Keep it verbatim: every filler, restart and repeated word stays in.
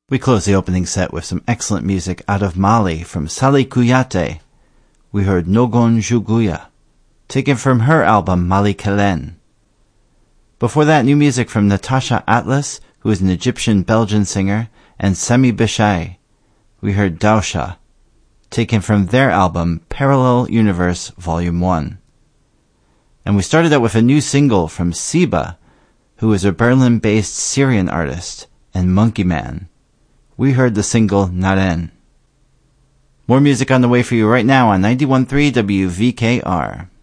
We close the opening set with some excellent music out of Mali from Sali Kuyate. We heard Nogon Juguya, taken from her album Mali Kelen. Before that, new music from Natasha Atlas, who is an Egyptian-Belgian singer, and Semi Bishai. We heard Dausha, taken from their album Parallel Universe Volume one. And we started out with a new single from Siba, who is a Berlin-based Syrian artist, and Monkey Man. We heard the single Naren. More music on the way for you right now on ninety-one point three W V K R.